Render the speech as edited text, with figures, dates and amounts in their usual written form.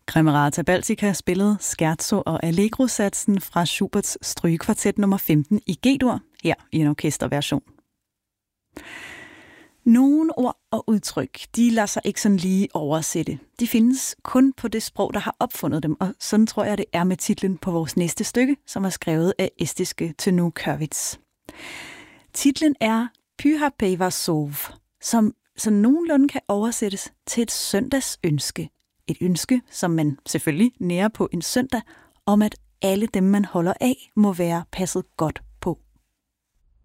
Camerata Baltica spillede scherzo og allegro-satsen fra Schuberts strygekvartet nummer 15 i G-dur, her i en orkesterversion. Nogle ord og udtryk, de lader sig ikke sådan lige oversætte. De findes kun på det sprog, der har opfundet dem, og sådan tror jeg, det er med titlen på vores næste stykke, som er skrevet af estiske Tenu Kørvits. Titlen er Pyhä päivä sov, som så nogenlunde kan oversættes til et søndagsønske. Et ønske, som man selvfølgelig nærer på en søndag, om at alle dem, man holder af, må være passet godt